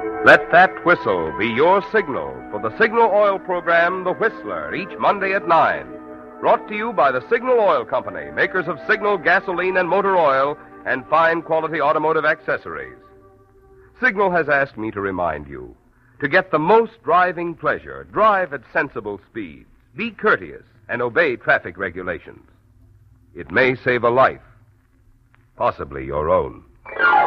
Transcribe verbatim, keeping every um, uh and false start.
Let that whistle be your signal for the Signal Oil program, The Whistler, each Monday at nine. Brought to you by the Signal Oil Company, makers of Signal gasoline and motor oil and fine quality automotive accessories. Signal has asked me to remind you, to get the most driving pleasure, drive at sensible speeds, be courteous, and obey traffic regulations. It may save a life, possibly your own.